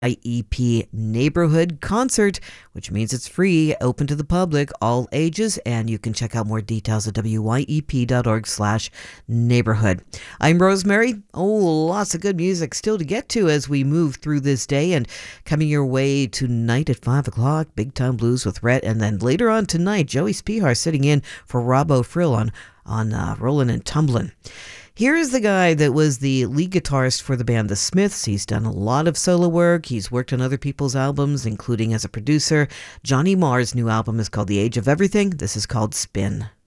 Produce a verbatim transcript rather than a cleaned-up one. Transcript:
I E P Neighborhood Concert, which means it's free, open to the public, all ages, and you can check out more details at W Y E P dot org slash neighborhood. I'm Rosemary. Oh, lots of good music still to get to as we move through this day, and coming your way tonight at five o'clock, Big Time Blues with Rhett, and then later on tonight, Joey Spihar sitting in for Robbo Frill on, on uh, Rollin' and Tumblin'. Here is the guy that was the lead guitarist for the band The Smiths. He's done a lot of solo work. He's worked on other people's albums, including as a producer. Johnny Marr's new album is called The Age of Everything. This is called Spin.